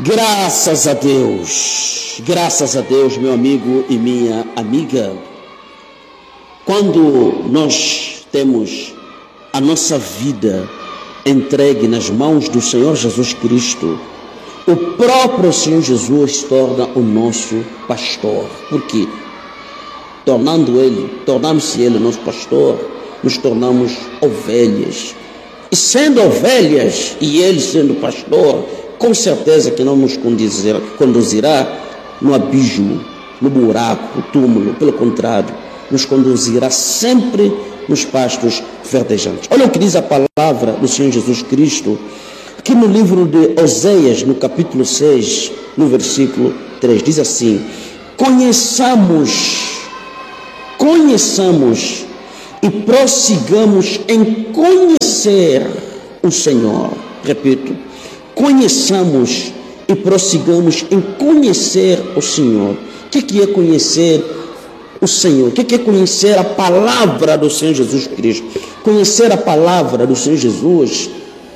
Graças a Deus, meu amigo e minha amiga. Quando nós temos a nossa vida entregue nas mãos do Senhor Jesus Cristo, o próprio Senhor Jesus se torna o nosso pastor. Por quê? Tornando-se Ele nosso pastor, nos tornamos ovelhas. E sendo ovelhas e Ele sendo pastor, com certeza que não nos conduzirá no abismo, no buraco, no túmulo. Pelo contrário, nos conduzirá sempre nos pastos verdejantes. Olha o que diz a palavra do Senhor Jesus Cristo, aqui no livro de Oséias, no capítulo 6, no versículo 3, diz assim: Conheçamos e prossigamos em conhecer o Senhor. Repito, conheçamos e prossigamos em conhecer o Senhor. O que é conhecer o Senhor? O que é conhecer a palavra do Senhor Jesus Cristo? Conhecer a palavra do Senhor Jesus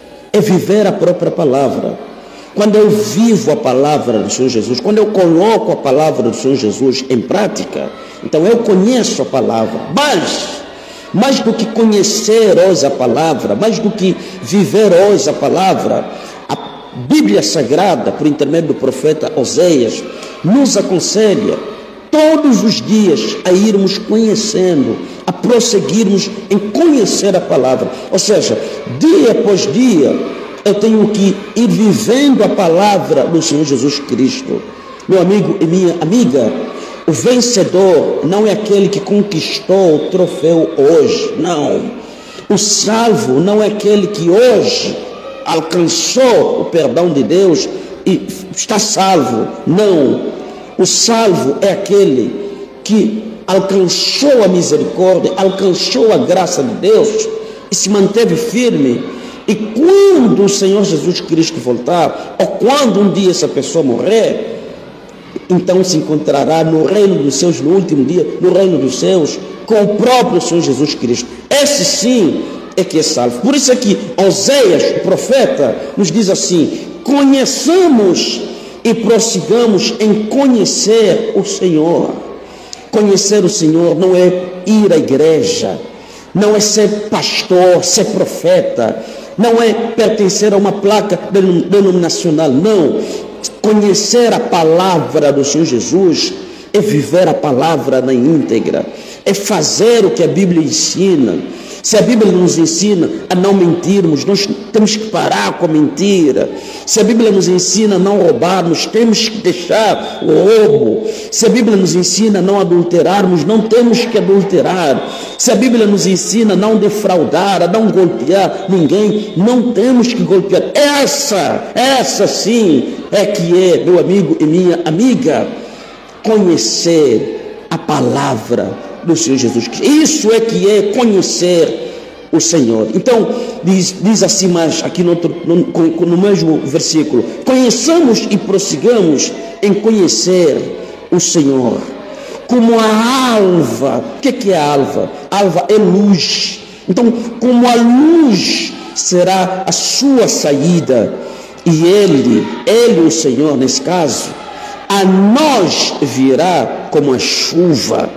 é viver a própria palavra. Quando eu vivo a palavra do Senhor Jesus, quando eu coloco a palavra do Senhor Jesus em prática, então eu conheço a palavra. Mas mais do que conhecer hoje a palavra, mais do que viver hoje a palavra, a Bíblia Sagrada, por intermédio do profeta Oséias, nos aconselha todos os dias a irmos conhecendo, a prosseguirmos em conhecer a palavra. Ou seja, dia após dia, eu tenho que ir vivendo a palavra do Senhor Jesus Cristo. Meu amigo e minha amiga, o vencedor não é aquele que conquistou o troféu hoje, não. O salvo não é aquele que hoje alcançou o perdão de Deus e está salvo, não. O salvo é aquele que alcançou a misericórdia, alcançou a graça de Deus e se manteve firme. E quando o Senhor Jesus Cristo voltar, ou quando um dia essa pessoa morrer, então se encontrará no reino dos céus, no último dia, no reino dos céus, com o próprio Senhor Jesus Cristo. Esse sim é que é salvo. Por isso é que Oséias, o profeta, nos diz assim: conheçamos e prossigamos em conhecer o Senhor. Conhecer o Senhor não é ir à igreja, não é ser pastor, ser profeta, não é pertencer a uma placa denominacional, não. Conhecer a palavra do Senhor Jesus é viver a palavra na íntegra, é fazer o que a Bíblia ensina. Se a Bíblia nos ensina a não mentirmos, nós temos que parar com a mentira. Se a Bíblia nos ensina a não roubarmos, temos que deixar o roubo. Se a Bíblia nos ensina a não adulterarmos, não temos que adulterar. Se a Bíblia nos ensina a não defraudar, a não golpear ninguém, não temos que golpear. Essa sim é que é, meu amigo e minha amiga, conhecer a palavra do Senhor Jesus Cristo. Isso é que é conhecer o Senhor. Então, diz assim mais aqui no mesmo versículo: conheçamos e prossigamos em conhecer o Senhor. Como a alva. O que é a alva? A alva é luz. Então, como a luz será a sua saída, e Ele, o Senhor, nesse caso, a nós virá como a chuva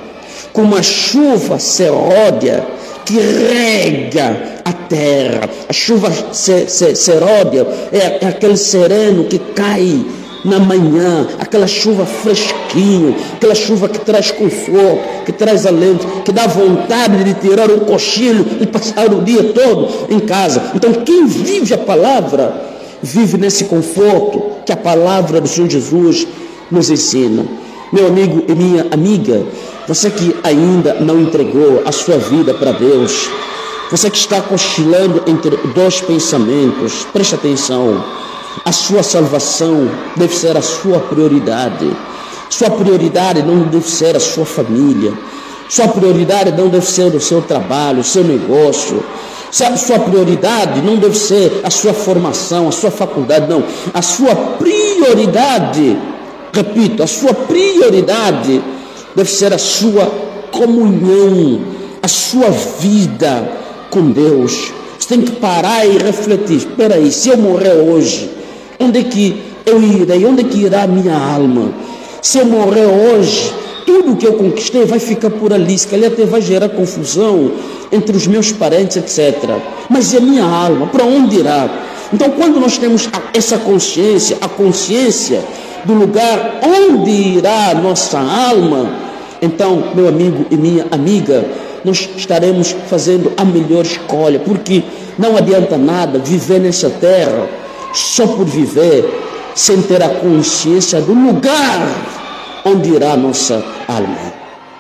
seródia que rega a terra. A chuva seródia é aquele sereno que cai na manhã, aquela chuva fresquinha, aquela chuva que traz conforto, que traz alento, que dá vontade de tirar um cochilo e passar o dia todo em casa. Então, quem vive a palavra, vive nesse conforto que a palavra do Senhor Jesus nos ensina. Meu amigo e minha amiga, você que ainda não entregou a sua vida para Deus, você que está cochilando entre dois pensamentos, preste atenção. A sua salvação deve ser a sua prioridade. Sua prioridade não deve ser a sua família. Sua prioridade não deve ser o seu trabalho, o seu negócio. Sua prioridade não deve ser a sua formação, a sua faculdade, não. A sua prioridade, repito, a sua prioridade deve ser a sua comunhão, a sua vida com Deus. Você tem que parar e refletir. Espera aí, se eu morrer hoje, onde é que eu irei? Onde é que irá a minha alma? Se eu morrer hoje, tudo que eu conquistei vai ficar por ali, se calhar até vai gerar confusão entre os meus parentes, etc. Mas e a minha alma? Para onde irá? Então, quando nós temos essa consciência, a consciência do lugar onde irá a nossa alma, então, meu amigo e minha amiga, nós estaremos fazendo a melhor escolha, porque não adianta nada viver nessa terra só por viver, sem ter a consciência do lugar onde irá a nossa alma.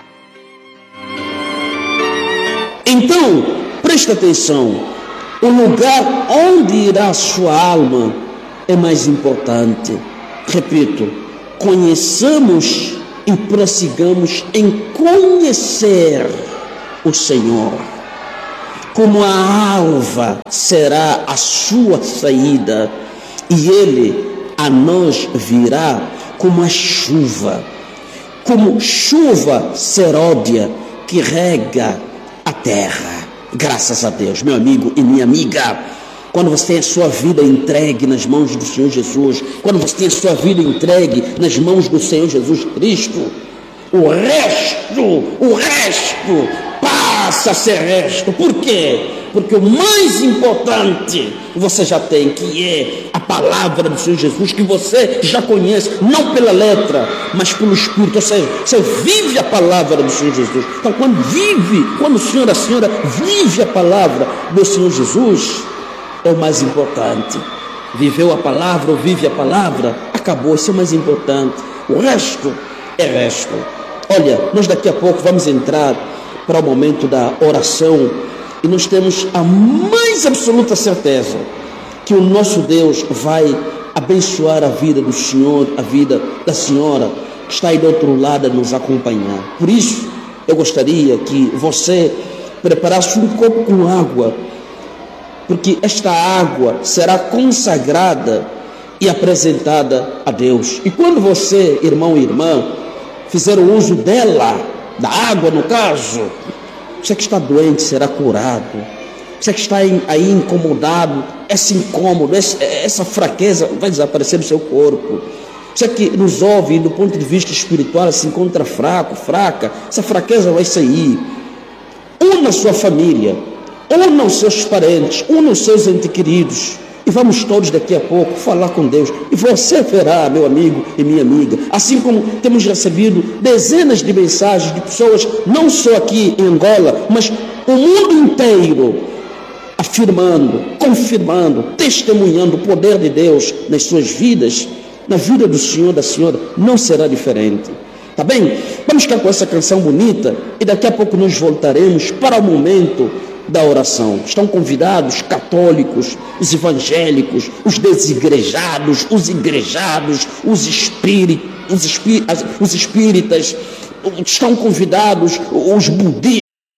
Então, presta atenção, o lugar onde irá a sua alma é mais importante. Repito, conheçamos e prossigamos em conhecer o Senhor. Como a alva será a sua saída, e Ele a nós virá como a chuva, como chuva seródia que rega a terra. Graças a Deus, meu amigo e minha amiga, quando você tem a sua vida entregue nas mãos do Senhor Jesus, quando você tem a sua vida entregue nas mãos do Senhor Jesus Cristo, o resto passa a ser resto. Por quê? Porque o mais importante você já tem, que é a palavra do Senhor Jesus, que você já conhece, não pela letra, mas pelo Espírito. Ou seja, você vive a palavra do Senhor Jesus. Então, quando o senhor, a senhora vive a palavra do Senhor Jesus, é o mais importante. Viveu a palavra ou vive a palavra, acabou, isso é o mais importante. O resto é resto. Olha, nós daqui a pouco vamos entrar para o momento da oração, e nós temos a mais absoluta certeza que o nosso Deus vai abençoar a vida do Senhor, a vida da senhora que está aí do outro lado a nos acompanhar. Por isso, eu gostaria que você preparasse um copo com água, porque esta água será consagrada e apresentada a Deus. E quando você, irmão e irmã, fizer o uso dela, da água no caso, você que está doente será curado. Você que está aí incomodado, esse incômodo, essa fraqueza vai desaparecer do seu corpo. Você que nos ouve do ponto de vista espiritual se encontra fraco, fraca, essa fraqueza vai sair. Una a sua família, una os seus parentes, una os seus entes queridos, e vamos todos daqui a pouco falar com Deus, e você verá, meu amigo e minha amiga, assim como temos recebido dezenas de mensagens de pessoas, não só aqui em Angola, mas o mundo inteiro, afirmando, confirmando, testemunhando o poder de Deus nas suas vidas, na vida do Senhor, da senhora, não será diferente. Tá bem? Vamos ficar com essa canção bonita e daqui a pouco nós voltaremos para o momento da oração. Estão convidados católicos, os evangélicos, os desigrejados, os igrejados, os espíritas, estão convidados os budistas,